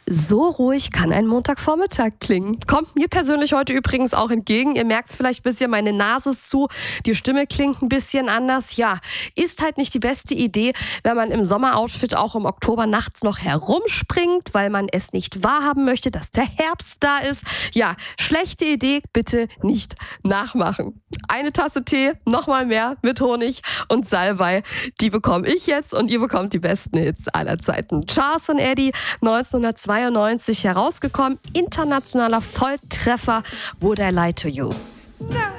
So ruhig kann ein Montagvormittag klingen. Kommt mir persönlich heute übrigens auch entgegen. Ihr merkt es vielleicht ein bisschen, meine Nase ist zu, die Stimme klingt ein bisschen anders. Ja, ist halt nicht die beste Idee, wenn man im Sommeroutfit auch im Oktober nachts noch herumspringt, weil man es nicht wahrhaben möchte, dass der Herbst da ist. Ja, schlechte Idee, bitte nicht nachmachen. Eine Tasse Tee, nochmal mehr mit Honig und Salbei. Die bekomme ich jetzt und ihr bekommt die besten Hits aller Zeiten. Charles und Eddie, 1992 herausgekommen. Internationaler Volltreffer, Would I Lie to You.